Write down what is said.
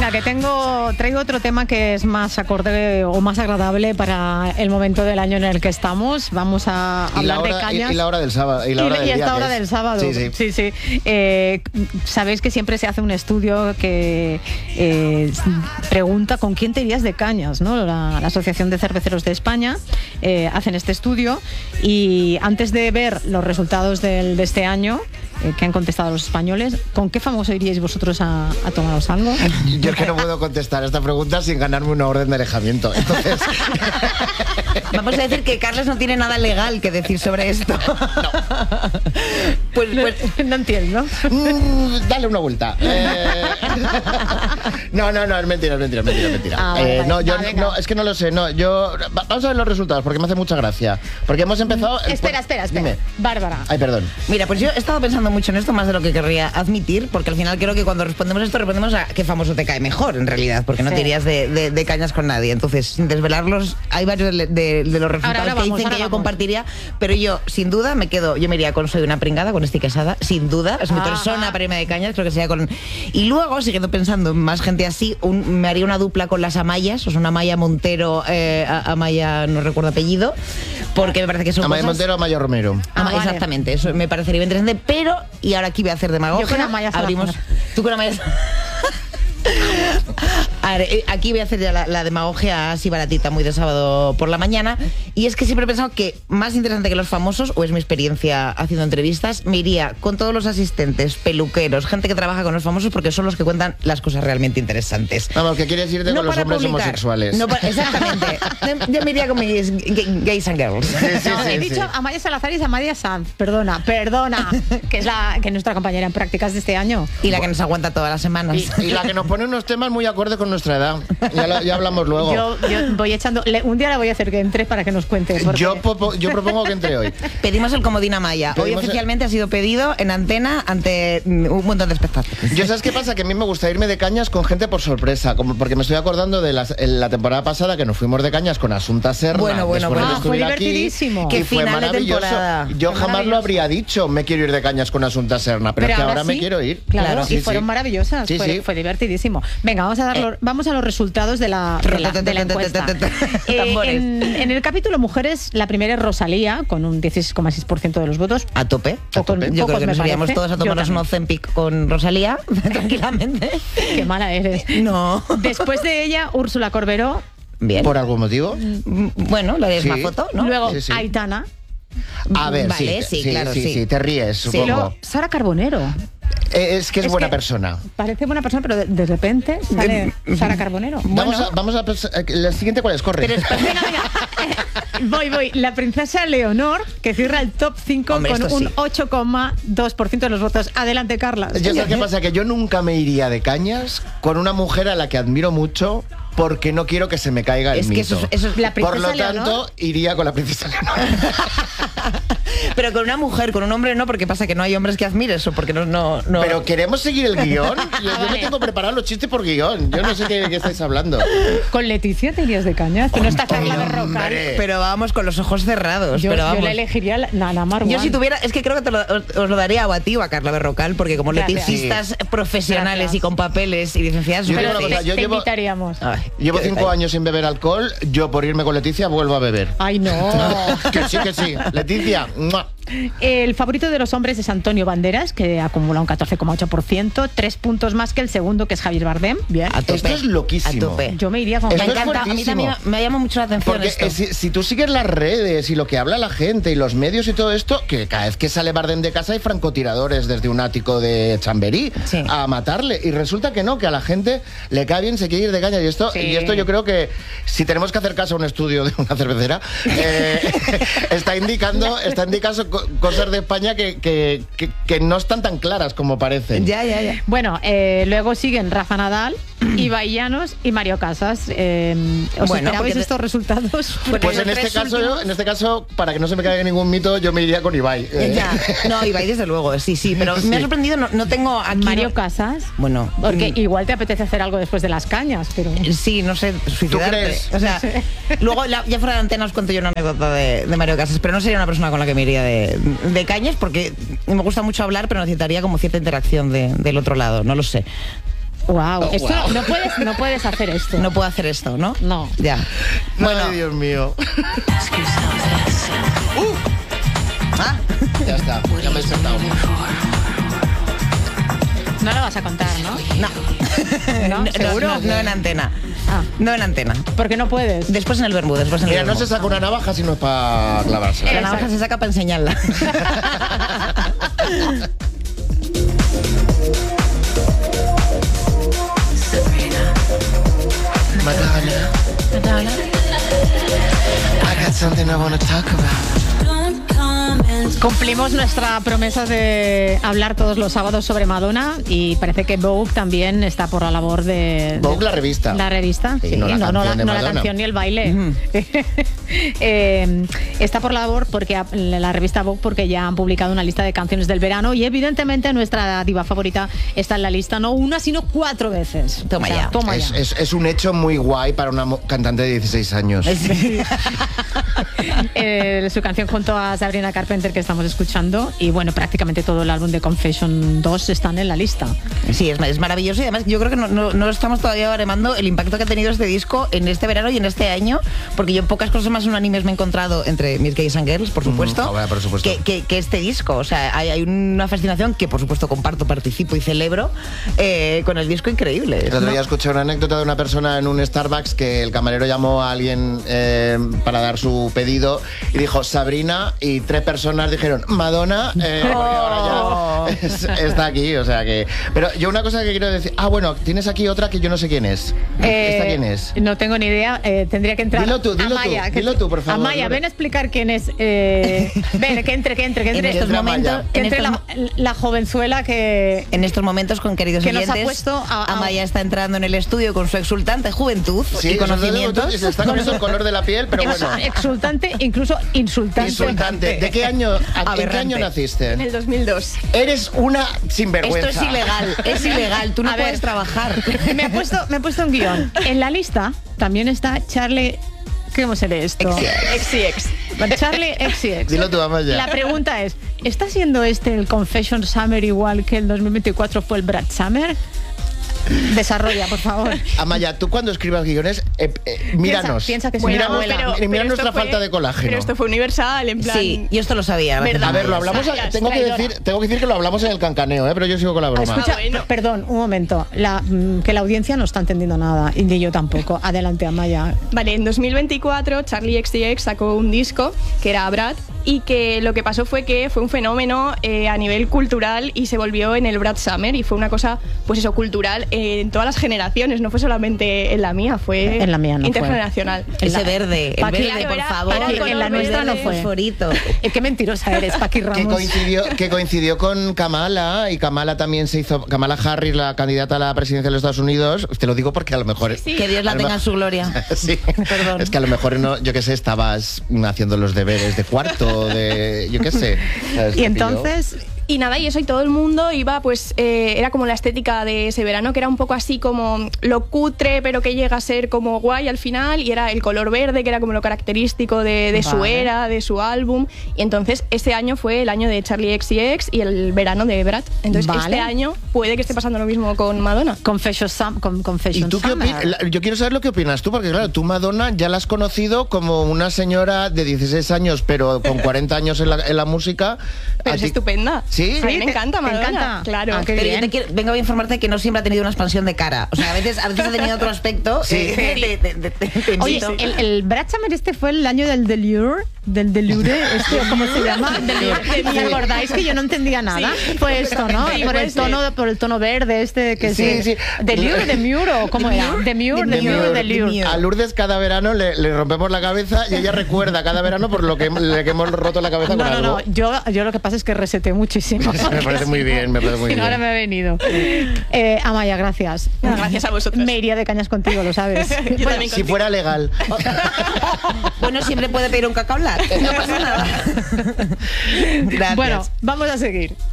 Venga, que traigo otro tema que es más acorde o más agradable para el momento del año en el que estamos. Vamos a hablar de cañas. Y la hora del sábado. Y esta hora del sábado. Sí. Sabéis que siempre se hace un estudio que pregunta con quién te irías de cañas, ¿no? La Asociación de Cerveceros de España hacen este estudio y antes de ver los resultados de este año que han contestado los españoles, ¿con qué famoso iríais vosotros a tomaros algo? Yo es que no puedo contestar a esta pregunta sin ganarme una orden de alejamiento. Entonces... Vamos a decir que Carles no tiene nada legal que decir sobre esto. No. Pues no entiendo. Dale una vuelta. No, es mentira. No, es que no lo sé. No, vamos a ver los resultados porque me hace mucha gracia. Porque hemos empezado... Espera. Dime. Bárbara. Ay, perdón. Mira, pues yo he estado pensando mucho en esto, más de lo que querría admitir, porque al final creo que cuando respondemos esto, respondemos a qué famoso te cae mejor, en realidad, porque no te irías de cañas con nadie. Entonces, sin desvelarlos, hay varios de los resultados que dicen que yo compartiría, pero yo, sin duda, yo me iría con Soy una pringada, con Esti Quesada, sin duda, es mi persona para irme de cañas, creo que sería con... Y luego, siguiendo pensando en más gente así, me haría una dupla con las Amayas, o sea, una Amaya Montero, Amaya, no recuerdo apellido, porque me parece que son Amaya Montero, Amaya Romero. Vale. Exactamente, eso me parecería interesante, pero, y ahora aquí voy a hacer demagogia. Yo con Amaya abrimos. Tú con Amaya. A ver, aquí voy a hacer ya la demagogia así baratita, muy de sábado por la mañana. Y es que siempre he pensado que más interesante que los famosos, o es mi experiencia haciendo entrevistas, me iría con todos los asistentes, peluqueros, gente que trabaja con los famosos, porque son los que cuentan las cosas realmente interesantes. Vamos, que quieres irte con los hombres homosexuales. Exactamente. Yo me iría con mis gays and girls. He dicho Amaya Salazar y Amaya Sanz. Perdona, que es nuestra compañera en prácticas de este año. Y la que nos aguanta todas las semanas. Y la que nos pone unos temas muy acordes con nuestra edad. Ya hablamos luego. Yo voy echando... Un día la voy a hacer que entre para que nos cuente. Porque... Yo propongo que entre hoy. Pedimos el comodín Amaya. Hoy oficialmente ha sido pedido en antena ante un montón de espectáculos. ¿Yo sabes qué pasa? Que a mí me gusta irme de cañas con gente por sorpresa, porque me estoy acordando de la temporada pasada que nos fuimos de cañas con Asunta Serna. Bueno. Fue divertidísimo. Qué final fue maravilloso. De temporada. Yo jamás lo habría dicho, me quiero ir de cañas con Asunta Serna, pero es que ahora me quiero ir. Claro, y fueron maravillosas. Fue divertidísimo. Venga, vamos a los resultados de la encuesta. En el capítulo Mujeres, la primera es Rosalía, con un 16,6% de los votos. A tope. Yo creo que nos iríamos todos a tomarnos un Ozempic con Rosalía, tranquilamente. Qué mala eres. No. Después de ella, Úrsula Corberó. Bien. ¿Por algún motivo? Bueno, la de una foto, ¿no? Luego, Aitana. A ver, vale, sí, te ríes, supongo. Y luego, Sara Carbonero. Es que es buena persona. Parece buena persona, pero de repente sale Sara Carbonero. Vamos a la siguiente, ¿cuál es? Corre. Pero venga. Voy. La princesa Leonor, que cierra el top 5 con un 8,2% de los votos. Adelante, Carla. ¿Yo sé qué pasa? Que yo nunca me iría de cañas con una mujer a la que admiro mucho, porque no quiero que se me caiga el mito. Es que eso es la princesa Por lo tanto, Leonor. Iría con la princesa Leonor. Pero con una mujer, con un hombre no, porque pasa que no hay hombres que admires o porque no. Pero queremos seguir el guión. Yo me tengo preparado los chistes por guión. Yo no sé qué estáis hablando. Con Leticia te irías de cañas, que no está Carla Berrocal. Pero vamos, con los ojos cerrados. Yo la elegiría Nana Marwan. Yo si tuviera, es que creo que os lo daría a ti o a Carla Berrocal, porque como leticistas profesionales y con papeles y licenciadas, te invitaríamos. Llevo 5 años sin beber alcohol. Yo por irme con Leticia vuelvo a beber. Ay, no. Que sí. Leticia. El favorito de los hombres es Antonio Banderas, que acumula un 14,8%, 3 puntos más que el segundo, que es Javier Bardem. Bien. Esto es loquísimo. A tope. Yo me iría con... Me encanta. A mí también me llama mucho la atención. Porque esto. Si tú sigues las redes y lo que habla la gente y los medios y todo esto, que cada vez que sale Bardem de casa hay francotiradores desde un ático de Chamberí a matarle. Y resulta que no, que a la gente le cae bien, se quiere ir de caña. Y esto yo creo que si tenemos que hacer caso a un estudio de una cervecera, está indicando cosas de España que no están tan claras como parecen. Ya. Bueno, luego siguen Rafa Nadal, Ibai Llanos y Mario Casas. ¿Esperabais estos resultados? Pues en este caso, para que no se me caiga ningún mito, yo me iría con Ibai. No, Ibai desde luego, sí. Pero me ha sorprendido, no tengo aquí... Mario Casas. Bueno. Porque igual te apetece hacer algo después de las cañas, pero... Sí, no sé, suicidarte. ¿Tú crees? O sea, luego ya fuera de antena os cuento yo una anécdota de Mario Casas, pero no sería una persona con la que me iría de cañas, porque me gusta mucho hablar, pero necesitaría como cierta interacción del otro lado, no lo sé. Wow, esto no puedes hacer esto. No puedo hacer esto, ¿no? No. Ya. Bueno, ay, Dios mío. Ya está, ya me he despertado. No lo vas a contar, ¿no? No. ¿Seguro? No en antena. No en antena. Porque no puedes. Después en el vermú, Mira, no se saca una navaja si no es para clavarse. La navaja se saca para enseñarla. Madonna. I got something I want to talk about. Cumplimos nuestra promesa de hablar todos los sábados sobre Madonna y parece que Vogue también está por la labor de... Vogue, la revista. La revista, sí, no la canción ni el baile. Está por la labor porque la revista Vogue porque ya han publicado una lista de canciones del verano y evidentemente nuestra diva favorita está en la lista no una sino 4 veces. Toma ya. Es un hecho muy guay para una cantante de 16 años. Su canción junto a Sabrina Carpenter que estamos escuchando y bueno, prácticamente todo el álbum de Confession 2 están en la lista. Sí, es maravilloso y además yo creo que no estamos todavía baremando el impacto que ha tenido este disco en este verano y en este año, porque yo pocas cosas más unánimes me he encontrado entre Miss Gays and Girls, por supuesto, por supuesto. Que este disco. O sea, hay una fascinación que por supuesto comparto, participo y celebro con el disco increíble. El otro día escuché una anécdota de una persona en un Starbucks que el camarero llamó a alguien para dar su pedido y dijo Sabrina y 3 personas dijeron Madonna, porque ahora ya está aquí, o sea que... Pero yo una cosa que quiero decir... bueno, tienes aquí otra que yo no sé quién es. ¿Esta quién es? No tengo ni idea, tendría que entrar... Dilo tú, por favor. Amaya, ven a explicar quién es. Ven, que entre. En estos momentos... Entre la jovenzuela que... En estos momentos, con queridos oyentes, nos ha puesto Amaya está entrando en el estudio con su exultante juventud y conocimientos. Se está cambiando el color de la piel, pero bueno. Exultante, incluso insultante. ¿De qué año? ¿En qué año naciste? En el 2002. Eres una sinvergüenza. Esto es ilegal, tú no puedes trabajar. Me he puesto un guión. En la lista también está Charlie... ¿Cómo se lee esto? XCX. Charlie XCX. Dilo tú, Amaya. La pregunta es, ¿está siendo el Confession Summer igual que el 2024 fue el Brad Summer? Desarrolla, por favor. Amaya, tú cuando escribas guiones, míranos. Piensa que mira nuestra falta de colágeno. Pero esto fue universal, en plan... Sí, yo esto lo sabía. A ver, lo hablamos... Tengo que decir que lo hablamos en el cancaneo, pero yo sigo con la broma. Escucha, perdón, un momento. Que la audiencia no está entendiendo nada, y ni yo tampoco. Adelante, Amaya. Vale, en 2024 Charlie XCX sacó un disco que era Brad y que lo que pasó fue que fue un fenómeno a nivel cultural y se volvió en el Brad Summer y fue una cosa, pues eso, cultural en todas las generaciones, no fue solamente en la mía, fue en la mía no intergeneracional. Ese verde, el verde, claro, por favor. En la nuestra no fue. Fosforito. Qué mentirosa eres, Paqui Ramos. Que coincidió con Kamala, y Kamala también se hizo... Kamala Harris, la candidata a la presidencia de los Estados Unidos, te lo digo porque a lo mejor... Sí. Que Dios la tenga en su gloria. Sí, perdón. Es que a lo mejor, yo qué sé, estabas haciendo los deberes de cuarto, yo qué sé. Y entonces... Y nada, y eso, y todo el mundo iba, pues, era como la estética de ese verano, que era un poco así como lo cutre, pero que llega a ser como guay al final, y era el color verde, que era como lo característico de su era, de su álbum. Y entonces, ese año fue el año de Charlie XCX y el verano de Brad. Entonces, este año puede que esté pasando lo mismo con Madonna. Confession ¿Y tú qué opinas? Yo quiero saber lo que opinas tú, porque claro, tú Madonna ya la has conocido como una señora de 16 años, pero con 40 años en la música. Pero es estupenda. ¿Sí? A mí me encanta Madonna. ¿Te encanta? Claro. Pero yo vengo a informarte que no siempre ha tenido una expansión de cara. O sea, a veces ha tenido otro aspecto. Sí. Oye, el Brad Summer este fue el año del Delure. Del Delure, ¿cómo se llama? ¿Os acordáis que yo no entendía nada? Sí. Fue esto, ¿no? Y por el tono verde que sí. Delure, Demure, ¿cómo era? Delure. A Lourdes cada verano le rompemos la cabeza y ella recuerda cada verano por lo que le hemos roto la cabeza con algo. No, yo lo que pasa es que reseté muchísimo. Me parece muy bien, Ahora me ha venido. Amaya, gracias. Gracias a vosotros. Me iría de cañas contigo, lo sabes. Bueno, si fuera legal. Bueno, siempre puede pedir un cacao lat. No pasa nada. Gracias. Bueno, vamos a seguir.